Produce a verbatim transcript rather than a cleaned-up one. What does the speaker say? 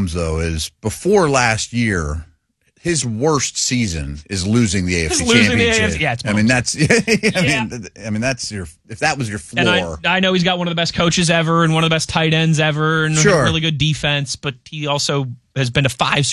Mahomes, though, is before last year, his worst season is losing the A F C He's losing Championship. the A F C. Yeah, it's I mean, that's. I Yeah. mean, I mean, that's your. If that was your floor, And I, I know he's got one of the best coaches ever and one of the best tight ends ever and Sure. really good defense, but he also has been to five